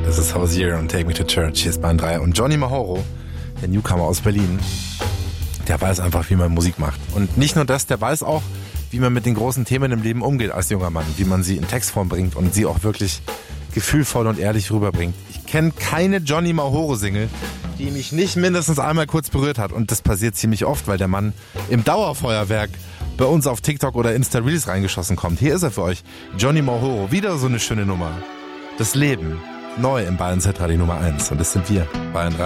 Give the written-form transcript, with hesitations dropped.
Das ist Hozier und Take Me to Church. Hier ist Bayern 3. Und Johnny Mahoro, der Newcomer aus Berlin, der weiß einfach, wie man Musik macht. Und nicht nur das, der weiß auch, wie man mit den großen Themen im Leben umgeht als junger Mann. Wie man sie in Textform bringt und sie auch wirklich gefühlvoll und ehrlich rüberbringt. Ich kenne keine Johnny Mahoro-Single, die mich nicht mindestens einmal kurz berührt hat. Und das passiert ziemlich oft, weil der Mann im Dauerfeuerwerk bei uns auf TikTok oder Insta-Reels reingeschossen kommt. Hier ist er für euch, Johnny Mahoro. Wieder so eine schöne Nummer. Das Leben. Neu im Bayern Z Radio Nummer 1. Und das sind wir, Bayern 3.